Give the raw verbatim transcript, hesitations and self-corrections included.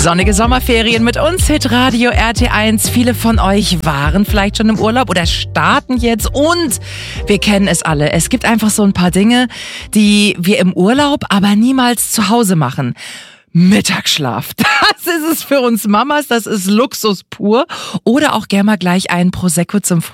Sonnige Sommerferien mit uns, Hitradio R T eins. Viele von euch waren vielleicht schon im Urlaub oder starten jetzt und wir kennen es alle. Es gibt einfach so ein paar Dinge, die wir im Urlaub, aber niemals zu Hause machen. Mittagsschlaf, das ist es für uns Mamas, das ist Luxus pur. Oder auch gerne mal gleich ein Prosecco zum Frühstück.